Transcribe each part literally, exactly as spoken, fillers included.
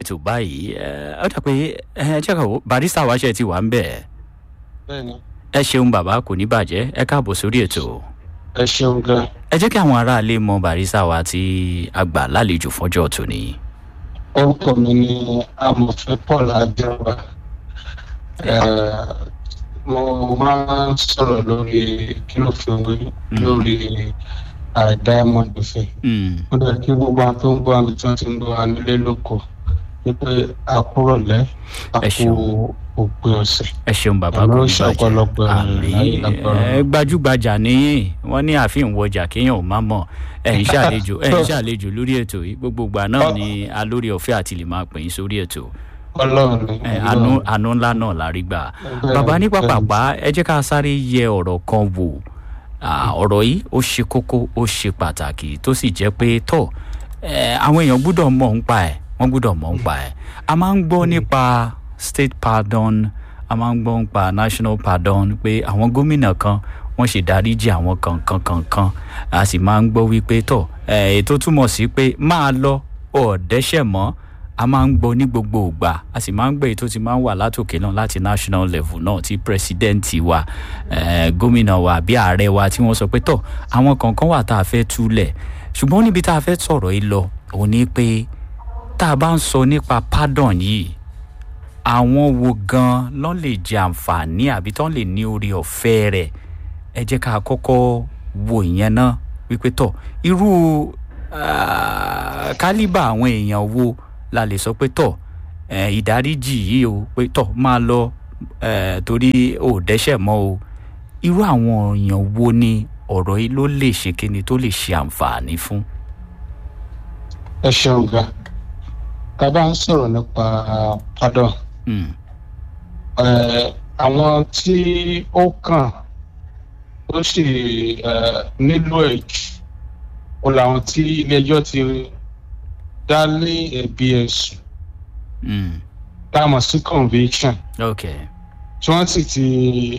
ètò báyìí ó dà pé ẹ jẹ́ ká wò barista wa ṣe ti wà ń bẹ̀. bẹ́ẹ̀ni. ẹ ṣeun bàbá kò ní bàjẹ́ ẹ káàbọ̀ sórí ètò. ẹ ṣeun gan. ẹ jẹ́ kí àwọn aráalé mọ barista wa tí a gbà lálejò fọ́jọ́ tòní. orúkọ mi ni amòfin paul adéọba mo máa ń sọ̀rọ̀ lórí kí ló fi wé lórí diamond fẹ́. mo dẹ̀ kí gbogbo àwọn tó ń gbọ́ àmì tí wọ́n ti ń gbọ́ ànílé lóko wípé àkúrọ̀lẹ́ àkú òpin ọ̀sẹ̀. ẹ ṣeun bàbá kò ní bàjẹ́ àmì ẹ gbajúgbajà nìyí wọ́n ní àfihàn wọjà kéèyàn ò má mọ̀ ẹ̀ ń ṣàlejò ẹ̀ ń ṣàlejò lórí ètò yìí gbogbo ìgbà náà ni alórí ọ̀fẹ́ àti lè máa pè yín sórí ètò. àánú àánú ńlá náà la rí gbà. bàbá ní pàpàpá ẹ jẹ́ ká sáré yẹ ọ̀rọ̀ kan wò ọ̀rọ̀ yìí ó ṣe kókó ó ṣe pàtàkì tó sì jẹ́ pé tọ̀ àwọn èèyàn gbọ́dọ̀ mọ̀ ń pa ẹ̀ wọ́n gbọ́dọ̀ mọ̀ ń pa ẹ̀. a máa ń gbọ́ nípa state pardon a máa ń gbọ́ nípa national pardon pé àwọn gómìnà kan wọ́n ṣe dáríjì àwọn kankan kankan a sì máa ń gbọ́ wípé tọ̀ ètò túmọ̀ sí pé máa lọ ọ̀ọ́dẹ́sẹ̀ mọ́ a máa ń gbọ́ ní gbogbo ìgbà a sì máa ń gbé ètò tí máa ń wà látòkè náà láti national level náà tí pírẹsidẹ́ǹtì wa gómìnà wa àbí ààrẹ wa tí wọ́n sọ pé tọ̀ àwọn kankan wà tá a fẹ́ túlẹ̀ ṣùgbọ́n níbi tá a fẹ́ sọ̀rọ̀ yìí lọ òun ni pé tá a bá ń sọ nípa pardon yìí àwọn wo gan ló lè jẹ àǹfààní àbí tó lè ní orí ọ̀fẹ́ rẹ̀ ẹ jẹ́ ká kọ́kọ́ wo ìyẹn náà wípé tọ̀ irú kálíbà àwọn èèyàn wo la lè sọ pé tọ̀ ìdáríjì yìí o pé tọ̀ máa lọ torí ò dẹ́ṣẹ̀ mọ́ o irú àwọn èèyàn wo ni ọ̀rọ̀ yìí ló lè ṣe kíni tó lè ṣe àǹfààní fún. ẹ ṣeun gan tá a bá ń sọ̀rọ̀ nípa pardon àwọn tí ó kàn ó sì nílò ẹ̀jù ó làwọn tí ilé-ẹjọ́ ti dá lé ẹ̀bi ẹ̀sùn tá a mọ̀ sí conviction tí wọ́n sì ti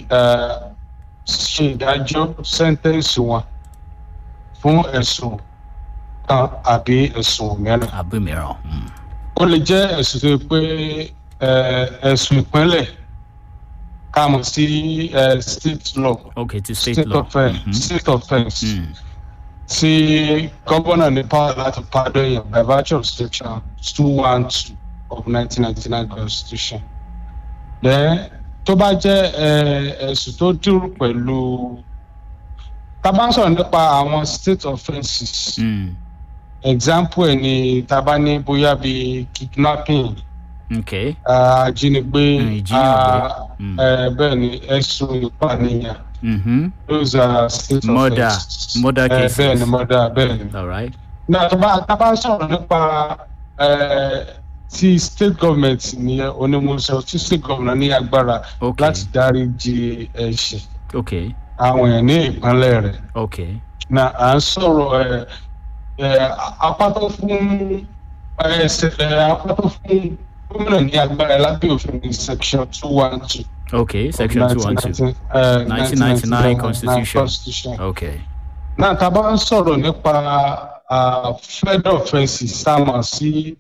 ṣe ìdájọ́ sẹ́ńtẹ́ǹsì wọn fún ẹ̀sùn kan àbí ẹ̀sùn mìíràn. àbí mìíràn. ó lè jẹ́ ẹ̀sùn tó pé ẹ̀sùn ìpínlẹ̀ ká mọ̀ sí state law. okay to state, state law. offence Mm-hmm. state offence. tí gómìnà ní power láti pardon yẹn by virtue of section two one two of nineteen ninety nine constitution. then tó bá jẹ́ ẹ̀sùn tó dúró pẹ̀lú tá a bá ń sọ̀rọ̀ nípa àwọn state offences. Mm. example ẹ̀ ni tá a bá ní bóyá bíi kidnapping. okay. ajínigbé Mm, bẹ́ẹ̀ ni ẹ̀sùn ìpànìyàn. Mm-hmm. those are state murder offences. murder cases. bẹ́ẹ̀ ni murder bẹ́ẹ̀ ni. all right. náà tá a bá ń sọ̀rọ̀ nípa ti state government nìyẹn onímọ̀ọ́sẹ̀ tí state government ní agbára Okay. láti dáríjì ẹ̀ṣẹ̀ okay. àwọn èèyàn ní ìpínlẹ̀ rẹ̀. okay. na à ń sọ̀rọ̀ apátó fún apátó fún gómìnà ní agbára lábẹ́ òfin ní section two one two. okay section two one two nineteen ninety nine constitution. okay. náà tá a bá ń sọ̀rọ̀ nípa federal offences tá a mọ̀ sí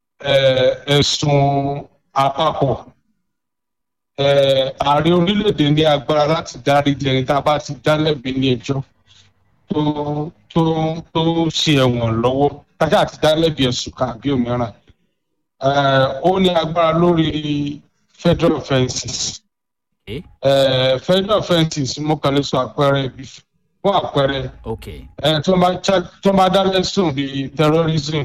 ẹ̀sùn àpapọ̀ ààrẹ orílẹ̀-èdè ní agbára láti dáríjì ẹni tá a bá ti dá lẹ́bi ní ẹjọ́ tó tó tó ṣe ẹ̀wọ̀n lọ́wọ́ tájà àti dá lẹ́bi ẹ̀sùn kan àbí òmíràn ó ní agbára lórí federal offences. Okay. Uh, federal offences mo kàn lè sọ àpẹẹrẹ ibi fún àpẹẹrẹ okay. tó máa dá lẹ́sùn bíi terrorism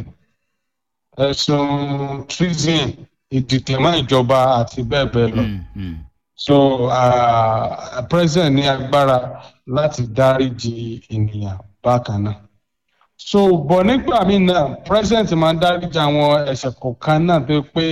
ẹ̀sùn treason ìdìtẹ̀mọ́ ìjọba àti bẹ́ẹ̀ bẹ́ẹ̀ lọ. Mm, mm. so uh, president ní agbára láti dáríjì ènìyàn bákan náà. so bọ̀ nígbà míì náà president máa ń dáríjì àwọn ẹ̀ṣẹ̀ kọ̀ọ̀kan náà tó pé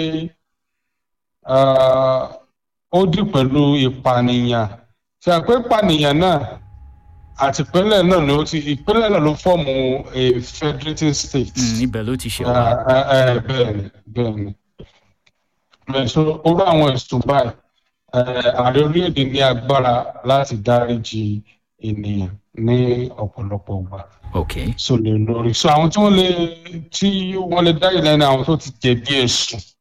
ó dì pẹ̀lú ìpànìyàn ṣe àpé ìpànìyàn náà àti ìpínlẹ̀ náà ló ti ìpínlẹ̀ náà ló fọ́ọ̀mù a federating state. ibẹ̀ ló ti ṣe wá. bẹ́ẹ̀ ni bẹ́ẹ̀ ni bẹ́ẹ̀ so orú àwọn ẹ̀sùn báyìí ààrẹ orílẹ̀-èdè ní agbára láti dáríjì ènìyàn ní ọ̀pọ̀lọpọ̀ ìgbà. okay. so lè lórí so àwọn tí wọ́n lè tí wọ́n lè dá ìlànà àwọn tó ti jẹ̀bi ẹ̀sùn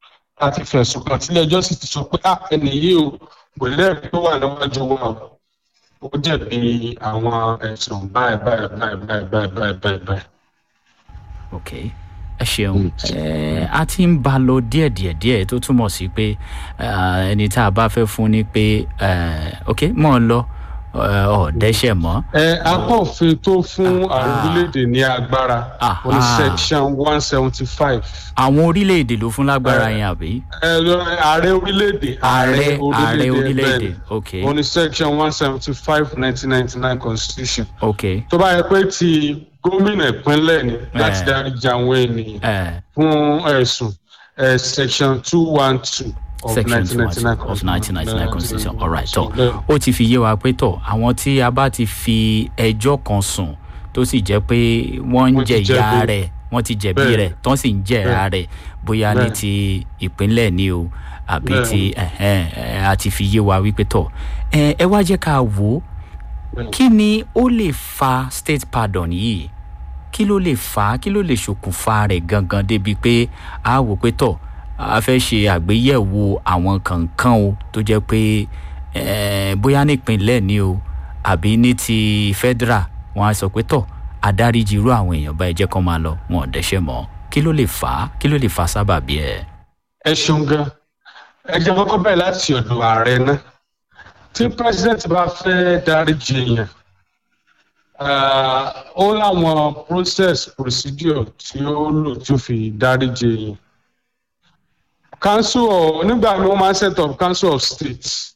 àti fẹ̀sùn kan tí ẹjọ́ sì ti sọ pé ah ẹnì yìí o kò lẹ́rìí tó wà níwájú wa ó jẹ̀bi àwọn ẹ̀sùn báyìí báyìí báyìí báyìí báyìí báyìí báyìí báyìí. ok ẹ ṣeun ẹ a ti ń ba lọ díẹ̀ díẹ̀ díẹ̀ tó túmọ̀ sí pé ẹni tá a bá fẹ́ fún ni pé ok mọ̀ ọ́ lọ ọ̀ dẹ́ṣẹ̀ mọ́. ẹ apá òfin tó fún àwọn orílẹ̀-èdè ní agbára ní section one seventy five. àwọn orílẹ̀-èdè ló fún lágbára yẹn àbí. ààrẹ orílẹ̀-èdè ààrẹ ààrẹ orílẹ̀-èdè ok. ó ní section one seventy five nineteen ninety nine constitution. ok. tó bá yẹ pé ti gómìnà ìpínlẹ̀ ni láti dáríjì àwọn ènìyàn fún ẹ̀sùn section two one two. section two of nineteen ninety-nine constitution alright tọ ó ti fi yé wa pé tọ àwọn tí a bá ti fi ẹjọ́ kan sùn tó sì jẹ́ pé wọ́n ń jẹ ìyá rẹ̀ wọ́n ti jẹ̀bi rẹ̀ tó sì ń jẹ̀ra rẹ̀ bóyá ní ti ìpínlẹ̀ ni o àbí ti a ti fi yé wa wípé tọ ẹ wá jẹ́ ká wò ó kí ni ó lè fa state pardon yìí kí ló lè fà á kí ló lè ṣokùnfà rẹ̀ gangan débi pé a wò pé tọ̀ a fẹ́ ṣe àgbéyẹ̀wò àwọn kankan o tó jẹ́ pé bóyá nípìnlẹ̀ ni o àbí ní ti federal wọn á sọ pé tọ̀ adáríjì irú àwọn èèyàn bá ẹ jẹ́ kán máa lọ wọn ò dẹ́ṣẹ̀ mọ́ kí ló lè fà á kí ló lè fa sábàbí ẹ̀. ẹ ṣeun gan ẹ jẹ́ kọ́kọ́ bẹ̀rẹ̀ láti ọ̀dọ̀ ààrẹ náà tí president bá fẹ́ dáríjì èèyàn ó láwọn process procedure tí ó lò tí ó fi dáríjì èèyàn council nígbà mi wọ́n máa ń set up council of state